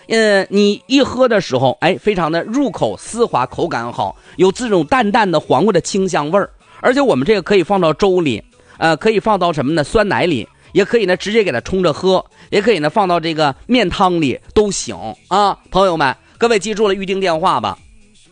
你一喝的时候，哎，非常的入口丝滑，口感好，有这种淡淡的黄瓜的清香味儿。而且我们这个可以放到粥里，可以放到什么呢？酸奶里，也可以呢直接给它冲着喝，也可以呢放到这个面汤里都行啊。朋友们，各位记住了预定电话吧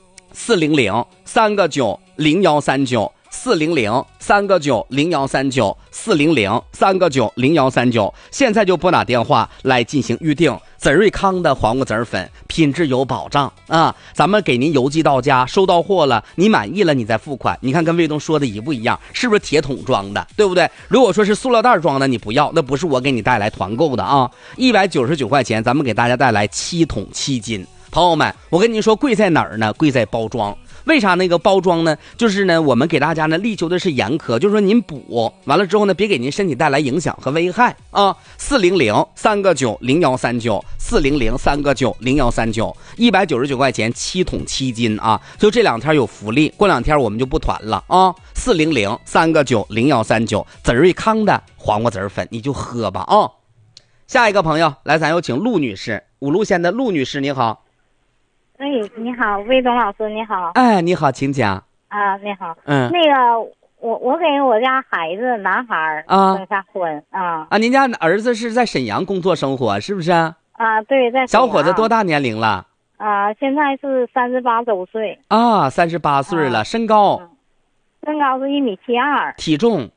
，400-3个9-0139，400-3个9-0139，400-3个9-0139，现在就拨打电话来进行预定。紫瑞康的黄瓜籽粉，品质有保障啊！咱们给您邮寄到家，收到货了，你满意了你再付款。你看跟卫东说的一不一样？是不是铁桶装的，对不对？如果说是塑料袋装的你不要，那不是我给你带来团购的啊！199块钱，咱们给大家带来7桶7斤。朋友们，我跟您说贵在哪儿呢？贵在包装。为啥那个包装呢？就是呢，我们给大家呢力求的是严苛，就是说您补完了之后呢，别给您身体带来影响和危害啊。400-3个9-0139，400-3个9-0139，199块钱7桶7斤啊！就这2天有福利，过2天我们就不团了啊。400-3个9-0139，紫瑞康的黄瓜籽粉，你就喝吧啊。下一个朋友来，咱有请陆女士，五路县的陆女士，你好。 哎，你好，魏东老师，你好。 哎，你好，请讲。 啊，你好。那个，我给我家孩子男孩征下婚啊。 您家儿子是在沈阳工作生活，是不是？ 啊，对，在沈阳。 小伙子多大年龄了？ 现在是38周岁。 啊，38岁了。身高？ 身高是1.72米。 体重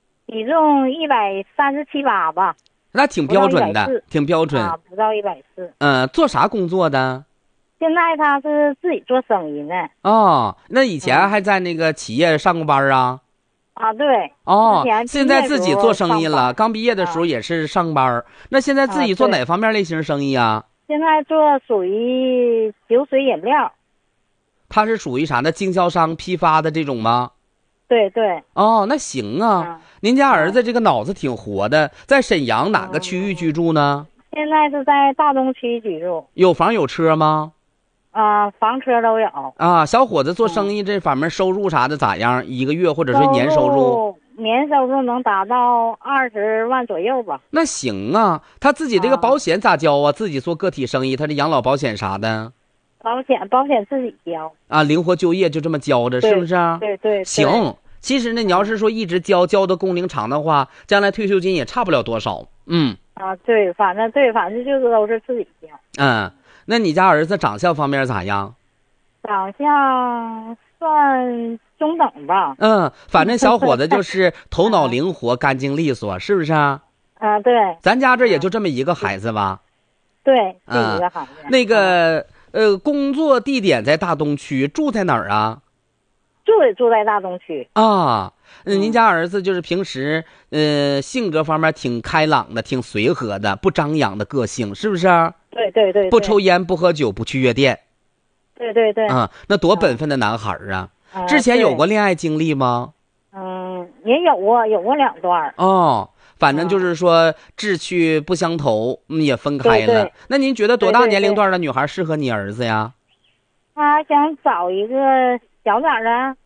137、8吧。 那挺标准的，挺标准。 不到140。 做啥工作的？ 现在他是自己做生意呢。 哦，那以前还在那个企业上过班啊？ 对。 现在自己做生意了。刚毕业的时候也是上班。那现在自己做哪方面类型生意啊？ 现在做属于酒水饮料。 他是属于啥呢？经销商批发的这种吗？ 对对。 那行啊。您家儿子这个脑子挺活的，在沈阳哪个区域居住呢？ 现在是在大东区居住。 有房有车吗？ 房车都有。 小伙子做生意这方面收入啥的咋样？一个月或者是年收入？ 年收入能达到20万左右吧。 那行啊。他自己这个保险咋交啊？自己做个体生意，他这养老保险啥的？ 保险自己交。 灵活就业就这么交着，是不是？ 对对。 行。其实呢，你要是说一直交的工龄长的话，将来退休金也差不了多少。 对，反正就是都是自己交。 那你家儿子长相方面咋样？ 长相算中等吧。 反正小伙子就是头脑灵活，干净利索，是不是啊？ 对。 咱家这也就这么一个孩子吧。 对，就一个孩子。 那个工作地点在大东区，住在哪儿啊？ 住在大东区。 您家儿子就是平时性格方面挺开朗的，挺随和的，不张扬的个性，是不是？ 对对对。 不抽烟，不喝酒，不去夜店。 对对对。 那多本分的男孩啊！之前有过恋爱经历吗？ 也有过2段。 反正就是说志趣不相投，也分开了。 对。 那您觉得多大年龄段的女孩适合你儿子呀？ 他想找一个小点的。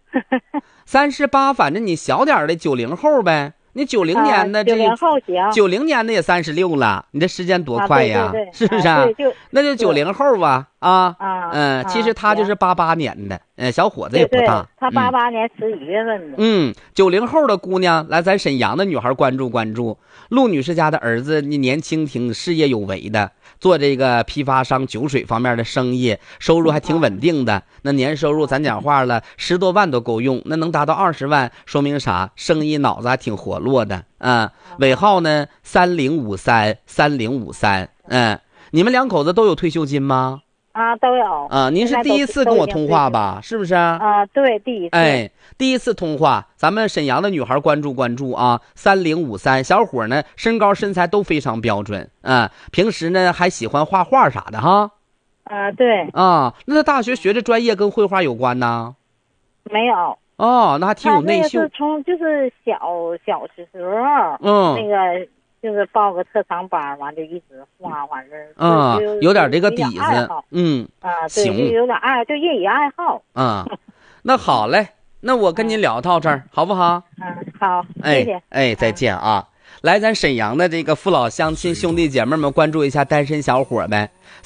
38，反正你小点的90后呗。你90年的 90后行。 90年的也36了，你这时间多快呀？ 对， 是不是？那就90后吧。其实他就是88年的，小伙子也不大。 他88年11月份的。 90后的姑娘来咱沈阳的女孩关注关注。陆女士家的儿子，你年轻挺事业有为的，做这个批发商酒水方面的生意，收入还挺稳定的。那年收入咱讲话了10多万都够用，那能达到20万，说明啥？生意脑子还挺活络的。尾号呢30533053。你们2口子都有退休金吗？ 都有。 您是第一次跟我通话吧？是不是？ 对，第一次。 第一次通话，咱们沈阳的女孩关注关注啊！3053，小伙呢身高身材都非常标准。平时呢还喜欢画画啥的哈。 对。 那他大学学的专业跟绘画有关呢？ 没有。 那还挺有内秀。 他是从就是小时候，那个就是报个特长班，完就一直画，完事有点这个底子。 对， 行， 就有点爱，就业余爱好。 那好嘞，那我跟您聊到这儿，好不好？ 好，谢谢。 再见啊！来，咱沈阳的这个父老乡亲兄弟姐妹们，关注一下单身小伙呗。